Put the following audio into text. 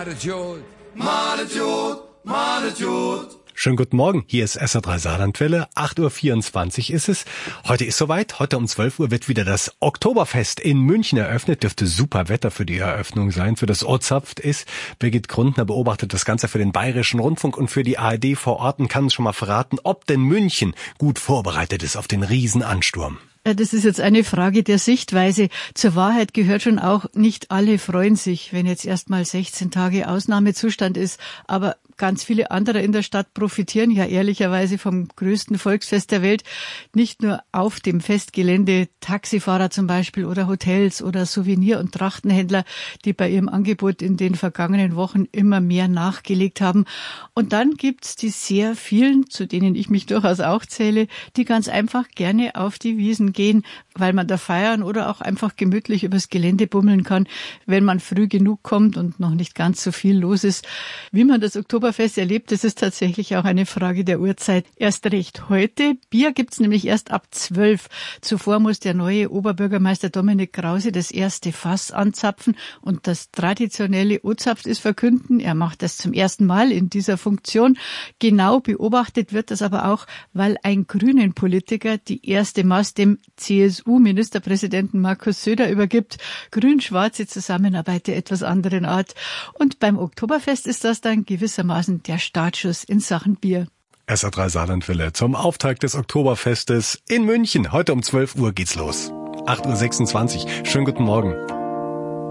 Schönen guten Morgen, hier ist SR3 Saarlandwelle, 8.24 Uhr ist es. Heute ist soweit, heute um 12 Uhr wird wieder das Oktoberfest in München eröffnet. Dürfte super Wetter für die Eröffnung sein, für das Ozapft ist. Birgit Grundner beobachtet das Ganze für den Bayerischen Rundfunk und für die ARD vor Ort und kann schon mal verraten, ob denn München gut vorbereitet ist auf den Riesenansturm. Das ist jetzt eine Frage der Sichtweise. Zur Wahrheit gehört schon auch, nicht alle freuen sich, wenn jetzt erstmal 16 Tage Ausnahmezustand ist. Aber ganz viele andere in der Stadt profitieren ja ehrlicherweise vom größten Volksfest der Welt. Nicht nur auf dem Festgelände, Taxifahrer zum Beispiel oder Hotels oder Souvenir- und Trachtenhändler, die bei ihrem Angebot in den vergangenen Wochen immer mehr nachgelegt haben. Und dann gibt's die sehr vielen, zu denen ich mich durchaus auch zähle, die ganz einfach gerne auf die Wiesen gehen, weil man da feiern oder auch einfach gemütlich übers Gelände bummeln kann, wenn man früh genug kommt und noch nicht ganz so viel los ist. Wie man das Oktoberfest erlebt, das ist tatsächlich auch eine Frage der Uhrzeit. Erst recht heute. Bier gibt's nämlich erst ab 12. Zuvor muss der neue Oberbürgermeister Dominik Krause das erste Fass anzapfen und das traditionelle Ozapft ist verkünden. Er macht das zum ersten Mal in dieser Funktion. Genau beobachtet wird das aber auch, weil ein Grünen-Politiker die erste Mast dem CSU-Ministerpräsidenten Markus Söder übergibt. Grün-schwarze Zusammenarbeit der etwas anderen Art. Und beim Oktoberfest ist das dann gewissermaßen der Startschuss in Sachen Bier. SR3 Saarlandwelle zum Auftakt des Oktoberfestes in München. Heute um 12 Uhr geht's los. 8.26 Uhr. Schönen guten Morgen.